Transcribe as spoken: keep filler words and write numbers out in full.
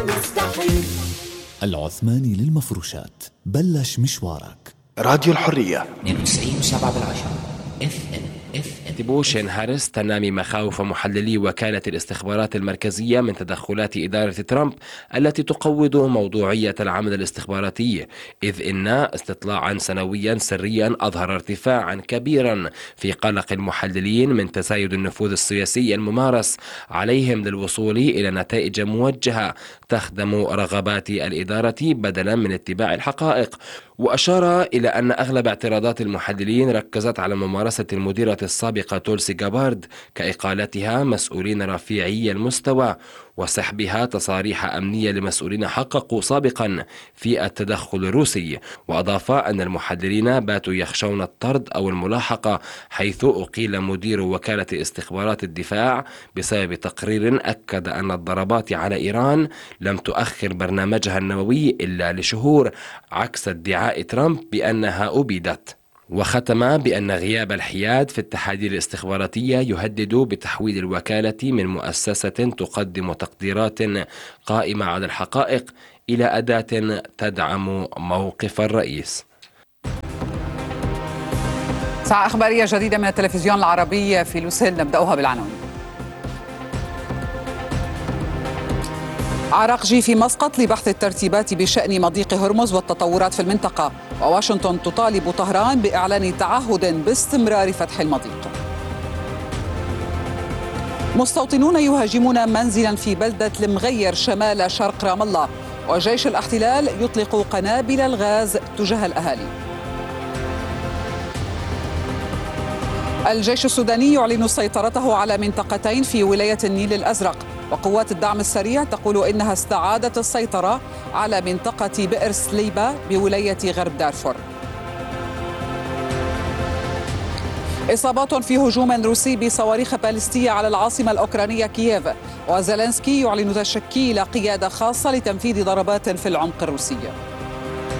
مستحيل. العثماني للمفروشات، بلش مشوارك. راديو الحرية اثنين وتسعين وسبعة بالعشرة اف ام اف ام. تيبوشين هاريس تنامي مخاوف محللي وكالة الاستخبارات المركزية من تدخلات إدارة ترامب التي تقوض موضوعية العمل الاستخباراتي، إذ إن استطلاعا سنويا سريا أظهر ارتفاعا كبيرا في قلق المحللين من تزايد النفوذ السياسي الممارس عليهم للوصول إلى نتائج موجهة تخدم رغبات الإدارة بدلا من اتباع الحقائق. وأشار إلى أن أغلب اعتراضات المحللين ركزت على ممارسة المديرة السابقة تولسي جابارد كإقالتها مسؤولين رفيعي المستوى وسحبها تصاريح أمنية لمسؤولين حققوا سابقا في التدخل الروسي. وأضاف أن المحللين باتوا يخشون الطرد أو الملاحقة، حيث أقيل مدير وكالة استخبارات الدفاع بسبب تقرير أكد أن الضربات على إيران لم تؤخر برنامجها النووي إلا لشهور، عكس ادعاء ترامب بأنها أبيدت. وختم بأن غياب الحياد في التحاليل الاستخباراتية يهدد بتحويل الوكالة من مؤسسة تقدم تقديرات قائمة على الحقائق إلى أداة تدعم موقف الرئيس. ساعة إخبارية جديدة من التلفزيون العربي في لوسيل، نبدأها بالعناوين. عراقجي في مسقط لبحث الترتيبات بشأن مضيق هرمز والتطورات في المنطقة، وواشنطن تطالب طهران بإعلان تعهد باستمرار فتح المضيق. مستوطنون يهاجمون منزلا في بلدة المغير شمال شرق رام الله، وجيش الاحتلال يطلق قنابل الغاز تجاه الأهالي. الجيش السوداني يعلن سيطرته على منطقتين في ولاية النيل الأزرق، وقوات الدعم السريع تقول إنها استعادت السيطرة على منطقة بئر سليبة بولاية غرب دارفور. إصابات في هجوم روسي بصواريخ باليستية على العاصمة الأوكرانية كييف، وزيلينسكي يعلن تشكيل قيادة خاصة لتنفيذ ضربات في العمق الروسي.